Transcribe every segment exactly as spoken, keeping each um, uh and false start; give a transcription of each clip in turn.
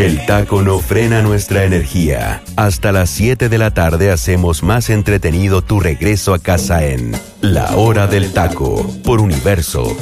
El taco no frena nuestra energía. Hasta las siete de la tarde hacemos más entretenido tu regreso a casa en La Hora del Taco, por Universo.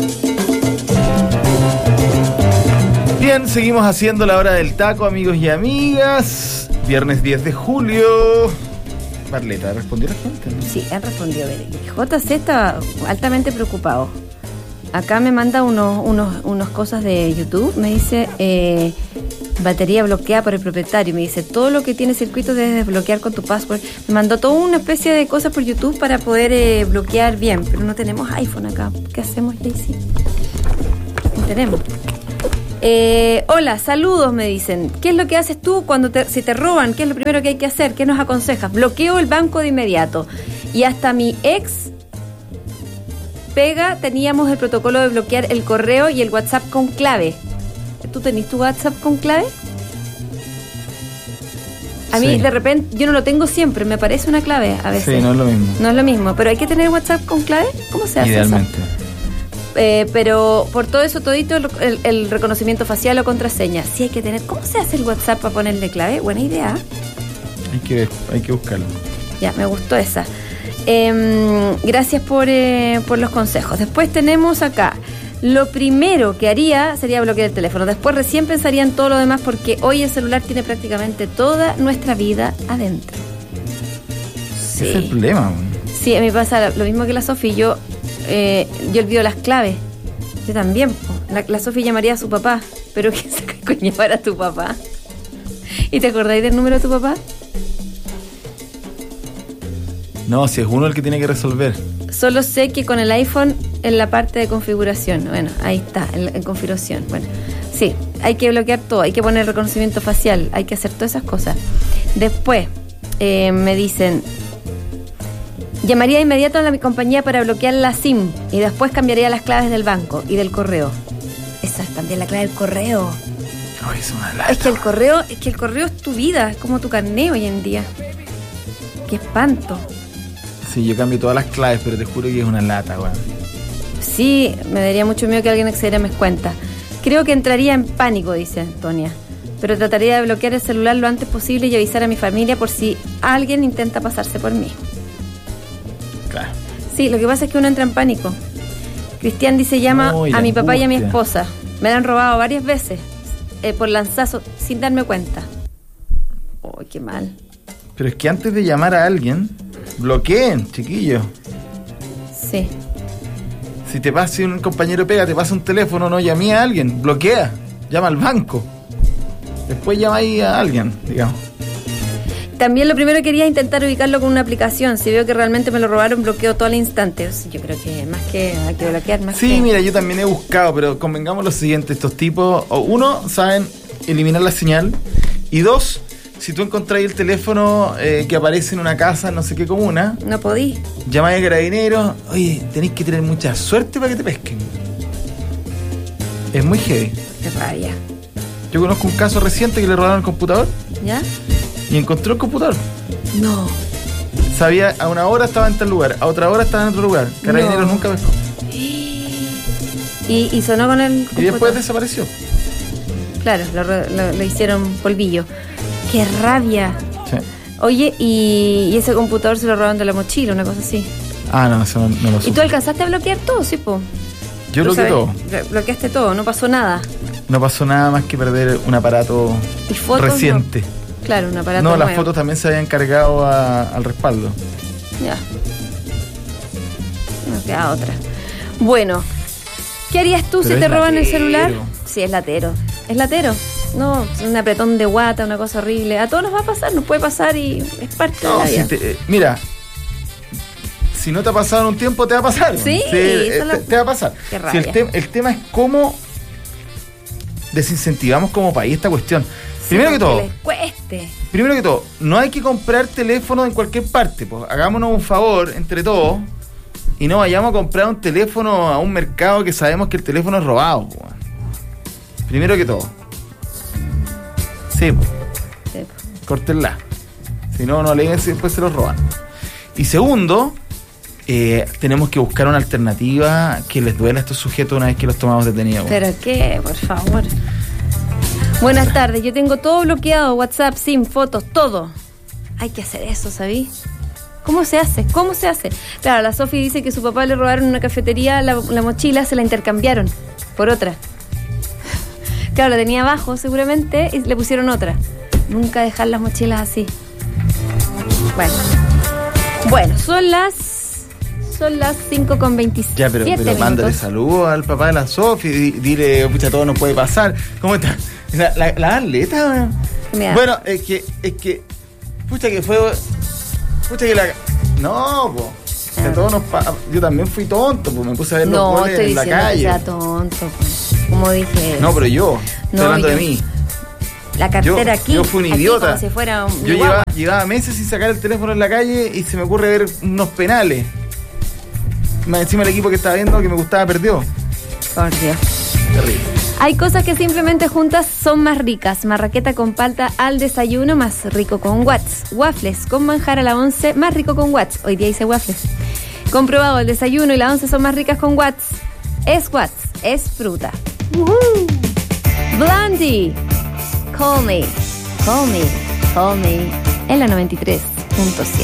Bien, seguimos haciendo La Hora del Taco, amigos y amigas. Viernes diez de julio. Marleta, ¿respondió la gente? ¿No? Sí, han respondido. J C está altamente preocupado. Acá me manda unos, unos, unos cosas de YouTube. Me dice, eh, batería bloqueada por el propietario. Me dice, todo lo que tiene circuito debes desbloquear con tu password. Me mandó toda una especie de cosas por YouTube para poder eh, bloquear bien. Pero no tenemos iPhone acá. ¿Qué hacemos, Jaycee? No tenemos. Eh, hola, saludos, me dicen. ¿Qué es lo que haces tú cuando te, si te roban? ¿Qué es lo primero que hay que hacer? ¿Qué nos aconsejas? Bloqueo el banco de inmediato. Y hasta mi ex pega teníamos el protocolo de bloquear el correo y el WhatsApp con clave. ¿Tú tenés tu WhatsApp con clave? A mí, sí. De repente, yo no lo tengo siempre, me parece una clave a veces. Sí, no es lo mismo. No es lo mismo, pero hay que tener WhatsApp con clave. ¿Cómo se hace? Idealmente. Eso? Eh, pero por todo eso, todito el, el, el reconocimiento facial o contraseña. Sí hay que tener. ¿Cómo se hace el WhatsApp para ponerle clave? Buena idea. Hay que ver, hay que buscarlo. Ya, me gustó esa. Eh, gracias por, eh, por los consejos. Después tenemos acá, lo primero que haría sería bloquear el teléfono. Después recién pensaría en todo lo demás, porque hoy el celular tiene prácticamente toda nuestra vida adentro. Sí. Ese es el problema. Sí, a mí me pasa lo mismo que la Sofi. Yo, eh, yo olvido las claves. Yo también. La, la Sofi llamaría a su papá. Pero ¿qué se coño para tu papá? ¿Y te acordáis del número de tu papá? No, si es uno el que tiene que resolver. Solo sé que con el iPhone en la parte de configuración. Bueno, ahí está, en, en configuración. Bueno, sí, hay que bloquear todo, hay que poner reconocimiento facial, hay que hacer todas esas cosas. Después, eh, me dicen, llamaría de inmediato a la, mi compañía para bloquear la SIM y después cambiaría las claves del banco y del correo. Esa es también la clave del correo. Oh, es una lata. Es que el correo, es que el correo es tu vida, es como tu carnet hoy en día. Qué espanto. Sí, yo cambio todas las claves, pero te juro que es una lata, weón. Sí, me daría mucho miedo que alguien accediera a mis cuentas. Creo que entraría en pánico, dice Antonia. Pero trataría de bloquear el celular lo antes posible y avisar a mi familia por si alguien intenta pasarse por mí. Claro. Sí, lo que pasa es que uno entra en pánico. Cristian dice, llama oh, a mi papá y a mi angustia. esposa. Me la han robado varias veces eh, por lanzazo sin darme cuenta. Oh, qué mal. Pero es que antes de llamar a alguien, bloqueen, chiquillos. Sí. Si te pasa, si un compañero pega, te pasa un teléfono, no llamé a alguien, bloquea, llama al banco. Después llama ahí a alguien, digamos. También lo primero que quería es intentar ubicarlo con una aplicación. Si veo que realmente me lo robaron, bloqueo todo al instante. O sea, yo creo que más que hay que bloquear, más sí, que... Sí, mira, yo también he buscado, pero convengamos lo siguiente, estos tipos, o uno, saben eliminar la señal, y dos, si tú encontrás el teléfono eh, que aparece en una casa, no sé qué comuna, no podí. Llamáis a carabineros, oye, tenéis que tener mucha suerte para que te pesquen. Es muy heavy. Qué rabia. Yo conozco un caso reciente que le robaron el computador. ¿Ya? Y encontró el computador. No. Sabía, a una hora estaba en tal lugar, a otra hora estaba en otro lugar. Carabineros no. Nunca pescó. Y, y sonó con el computador. Y después desapareció. Claro, lo, lo, lo hicieron polvillo. ¡Qué rabia! Sí. Oye, y, y ese computador se lo robaron de la mochila, una cosa así. Ah, no, eso no, no lo supe. ¿Y tú alcanzaste a bloquear todo, sí, po? Yo bloqueé todo. Bloqueaste todo, no pasó nada. No pasó nada más que perder un aparato ¿Y fotos, reciente. No? Claro, un aparato No, nuevo. las fotos también se habían cargado a, al respaldo. Ya. No queda otra. Bueno, ¿qué harías tú Pero si te roban latero. el celular? Sí, es latero. Es latero. No, un apretón de guata, una cosa horrible. A todos nos va a pasar, nos puede pasar y es parte no, de la vida. Si te, eh, mira, si no te ha pasado en un tiempo, te va a pasar. Sí, sí eh, la... te, te va a pasar. Qué rabia. Si el, te, el tema es cómo desincentivamos como país esta cuestión. Sí, primero que todo, que les cueste. Primero que todo, no hay que comprar teléfono en cualquier parte. Pues hagámonos un favor entre todos y no vayamos a comprar un teléfono a un mercado que sabemos que el teléfono es robado. Pues. Primero que todo. Sí, pues. Sí. Córtenla. Si no, no leen si después se los roban. Y segundo, eh, tenemos que buscar una alternativa que les duela a estos sujetos una vez que los tomamos detenidos. ¿Pero qué? Por favor. Buenas tardes, yo tengo todo bloqueado, WhatsApp, SIM, fotos, todo. Hay que hacer eso, ¿sabí? ¿Cómo se hace? ¿Cómo se hace? Claro, la Sofi dice que su papá le robaron en una cafetería la, la mochila, se la intercambiaron por otra. Claro, la tenía abajo seguramente y le pusieron otra. Nunca dejar las mochilas así. Bueno, bueno, son las son las cinco con veintisiete. Ya, pero, pero mándale saludos al papá de la Sofi, di- dile, pucha, todo nos puede pasar. ¿Cómo está? La, la, la atleta, bueno, es que, es que, pucha que fue, pucha que la, no, po, que Ah. todos nos pa- yo también fui tonto, pues me puse a ver los No, goles estoy en la diciendo que calle. sea tonto, pues. Como dije. No, pero yo, estoy No, hablando yo- de mí. La cartera yo, aquí. yo fui un aquí idiota. como si fuera un Yo guagua. llevaba, llevaba meses sin sacar el teléfono en la calle y se me ocurre ver unos penales. Más encima el equipo que estaba viendo que me gustaba perdió. Por Dios. Terrible. Hay cosas que simplemente juntas son más ricas. Marraqueta con palta al desayuno, más rico con Watts. Waffles con manjar a la once, más rico con Watts. Hoy día hice waffles. Comprobado, el desayuno y la once son más ricas con Watts. Es Watts, es fruta. ¡Woohoo! Blondie, call me, call me, call me. En la noventa y tres punto siete.